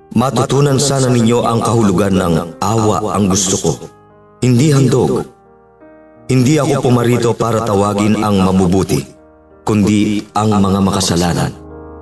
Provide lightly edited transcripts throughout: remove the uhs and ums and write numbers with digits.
Matutunan sana ninyo ang kahulugan ng awa ang gusto ko, hindi handog. Hindi ako pumarito para tawagin ang mabubuti, kundi ang mga makasalanan.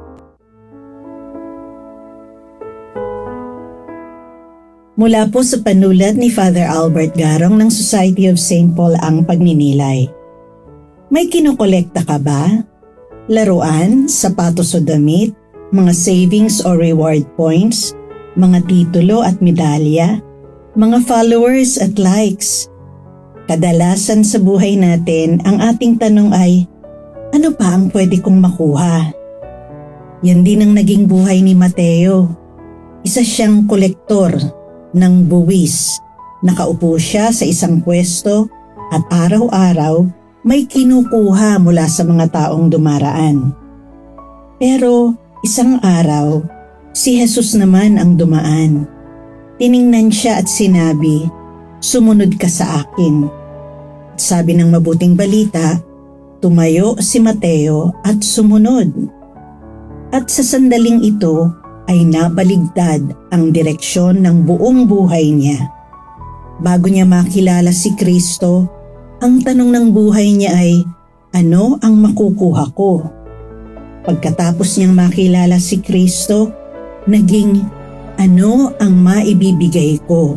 Mula po sa panulat ni Father Albert Garong ng Society of St. Paul ang pagninilay. May kinokolekta ka ba? Laruan, sapatos o damit, mga savings o reward points, mga titulo at medalya, mga followers at likes. Kadalasan sa buhay natin, ang ating tanong ay, ano pa ang pwede kong makuha? Yan din ang naging buhay ni Mateo. Isa siyang kolektor ng buwis. Nakaupo siya sa isang pwesto at araw-araw may kinukuha mula sa mga taong dumaraan. Pero isang araw, si Jesus naman ang dumaan. Tiningnan siya at sinabi, "Sumunod ka sa akin." At sabi ng mabuting balita, tumayo si Mateo at sumunod. At sa sandaling ito ay nabaligtad ang direksyon ng buong buhay niya. Bago niya makilala si Kristo, ang tanong ng buhay niya ay, ano ang makukuha ko? Pagkatapos niyang makilala si Kristo, naging, ano ang maibibigay ko?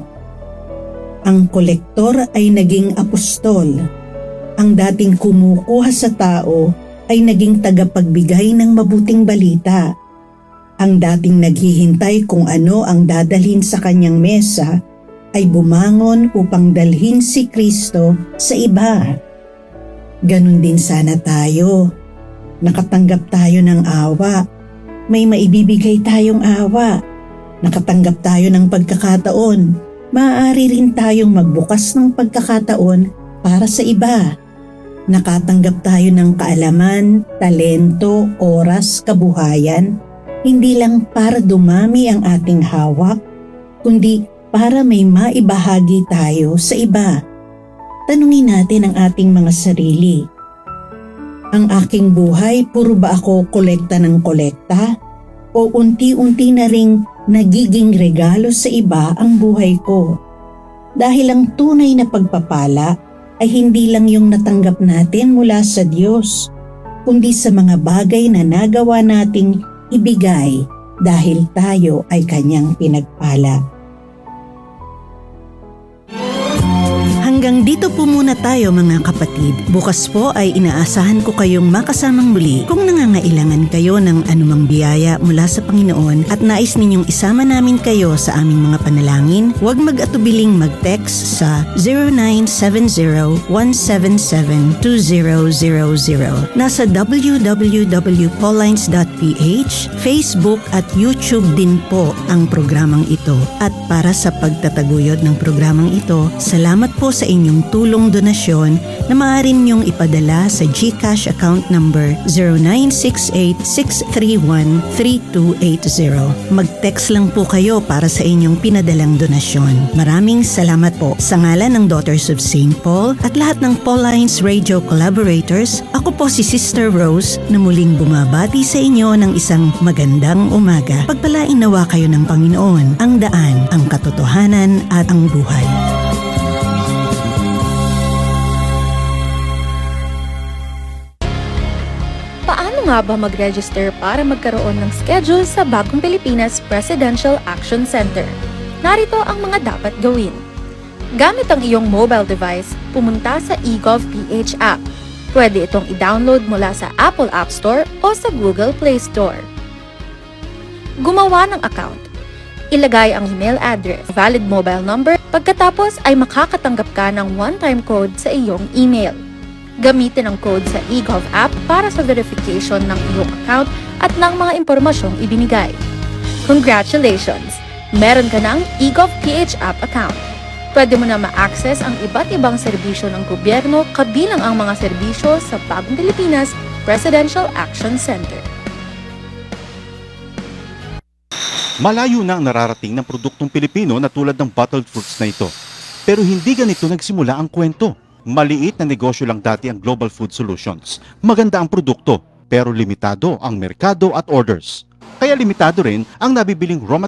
Ang kolektor ay naging apostol. Ang dating kumukuha sa tao ay naging tagapagbigay ng mabuting balita. Ang dating naghihintay kung ano ang dadalhin sa kanyang mesa ay bumangon upang dalhin si Kristo sa iba. Ganon din sana tayo. Nakatanggap tayo ng awa. May maibibigay tayong awa. Nakatanggap tayo ng pagkakataon. Maaari rin tayong magbukas ng pagkakataon para sa iba. Nakatanggap tayo ng kaalaman, talento, oras, kabuhayan, hindi lang para dumami ang ating hawak, kundi para may maibahagi tayo sa iba. Tanungin natin ang ating mga sarili. Ang aking buhay, puro ba ako kolekta ng kolekta? O unti-unti na ring nagiging regalo sa iba ang buhay ko? Dahil ang tunay na pagpapala ay hindi lang yung natanggap natin mula sa Diyos, kundi sa mga bagay na nagawa nating ibigay dahil tayo ay kanyang pinagpala. Hanggang dito po muna tayo mga kapatid. Bukas po ay inaasahan ko kayong makasamang muli. Kung nangangailangan kayo ng anumang biyaya mula sa Panginoon at nais ninyong isama namin kayo sa aming mga panalangin, huwag mag-atubiling mag-text sa 0970-177-2000. Nasa www.paullines.ph, Facebook at YouTube din po ang programang ito. At para sa pagtataguyod ng programang ito, salamat po sa inyong tulong donasyon na maaari niyong ipadala sa GCash account number 0968-631-3280. Mag-text lang po kayo para sa inyong pinadalang donasyon. Maraming salamat po. Sa ngalan ng Daughters of St. Paul at lahat ng Paullines Radio collaborators, ako po si Sister Rose na muling bumabati sa inyo ng isang magandang umaga. Pagpalain nawa kayo ng Panginoon, ang daan, ang katotohanan at ang buhay. Paano nga ba mag-register para magkaroon ng schedule sa Bagong Pilipinas Presidential Action Center? Narito ang mga dapat gawin. Gamit ang iyong mobile device, pumunta sa eGov.ph app. Pwede itong i-download mula sa Apple App Store o sa Google Play Store. Gumawa ng account. Ilagay ang email address, valid mobile number, pagkatapos ay makakatanggap ka ng one-time code sa iyong email. Gamitin ang code sa eGov app para sa verification ng iyong account at ng mga impormasyong ibinigay. Congratulations! Meron ka ng eGov.ph app account. Pwede mo na ma-access ang iba't ibang serbisyo ng gobyerno kabilang ang mga serbisyo sa Bagong Pilipinas Presidential Action Center. Malayo na ang nararating ng produktong Pilipino na tulad ng bottled fruits na ito. Pero hindi ganito nagsimula ang kwento. Maliit na negosyo lang dati ang Global Food Solutions. Maganda ang produkto, pero limitado ang merkado at orders. Kaya limitado rin ang nabibiling raw